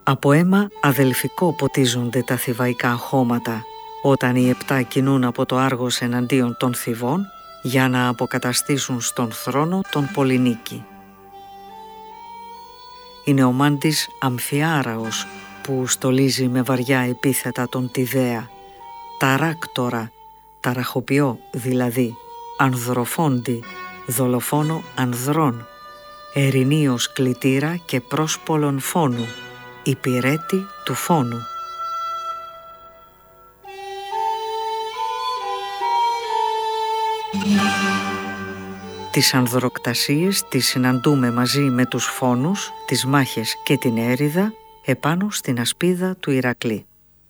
Από αίμα αδελφικό ποτίζονται τα θηβαϊκά χώματα όταν οι 7 κινούν από το Άργος εναντίον των Θηβών για να αποκαταστήσουν στον θρόνο τον Πολυνίκη. Είναι ο Μάντης Αμφιάραος που στολίζει με βαριά επίθετα τον Τιδέα, ταράκτορα, ταραχοποιό δηλαδή, ανδροφόντι, δολοφόνο ανδρών, ερηνίος κλητήρα και πρόσπολον φόνου, υπηρέτη του φόνου. Τις ανδροκτασίες τις συναντούμε μαζί με τους φόνους, τις μάχες και την έρηδα επάνω στην ασπίδα του Ηρακλή.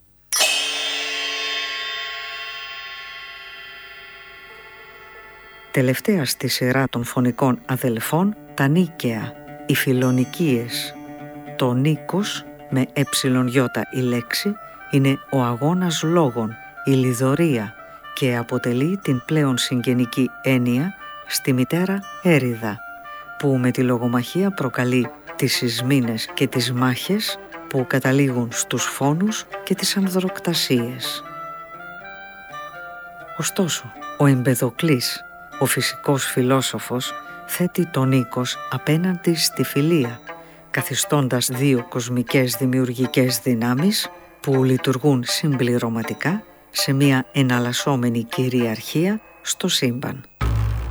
Τελευταία στη σειρά των φωνικών αδελφών, τα Νίκαια, οι Φιλονικίες. Το Νίκος, με εψιλονιώτα η λέξη, είναι ο αγώνας λόγων, η λιδωρία και αποτελεί την πλέον συγγενική έννοια στη μητέρα έρηδα, που με τη λογομαχία προκαλεί τις ισμήνες και τις μάχες που καταλήγουν στους φόνους και τις ανδροκτασίες. Ωστόσο, ο Εμπεδοκλής, ο φυσικός φιλόσοφος, θέτει τον Νίκος απέναντι στη φιλία, καθιστώντας 2 κοσμικές δημιουργικές δυνάμεις που λειτουργούν συμπληρωματικά σε μια εναλλασσόμενη κυριαρχία στο σύμπαν.